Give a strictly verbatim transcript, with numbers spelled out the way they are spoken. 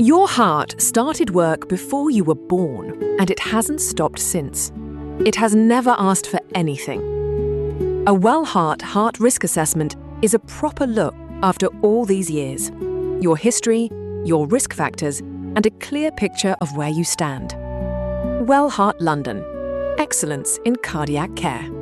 Your heart started work before you were born, and it hasn't stopped since. It has never asked for anything. A Wellheart Heart Risk Assessment is a proper look after all these years. Your history, your risk factors, and a clear picture of where you stand. Wellheart London. Excellence in cardiac care.